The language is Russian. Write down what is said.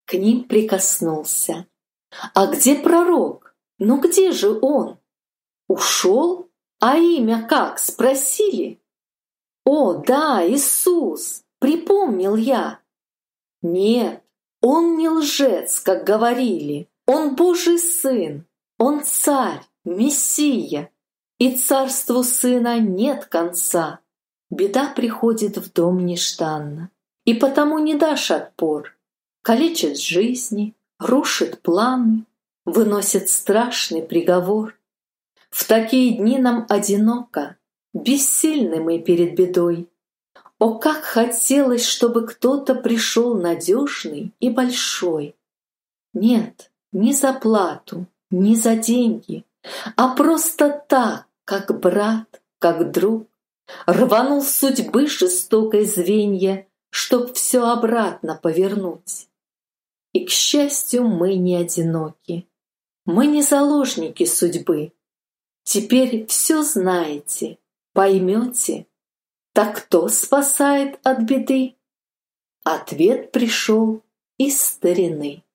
к ним прикоснулся. А где пророк? Ну где же он? Ушел? А имя как, спросили? О, да, Иисус, припомнил я. Нет, он не лжец, как говорили. Он Божий Сын, он Царь, Мессия. И царству Сына нет конца. Беда приходит в дом нежданно, и потому не дашь отпор. Калечит жизни, рушит планы, выносит страшный приговор. В такие дни нам одиноко, бессильны мы перед бедой. О, как хотелось, чтобы кто-то пришел надежный и большой. Нет, не за плату, не за деньги, а просто так, как брат, как друг, рванул с судьбы жестокой звенья, чтоб все обратно повернуть. И, к счастью, мы не одиноки, мы не заложники судьбы. Теперь все знаете, поймете. Так кто спасает от беды? Ответ пришел из старины.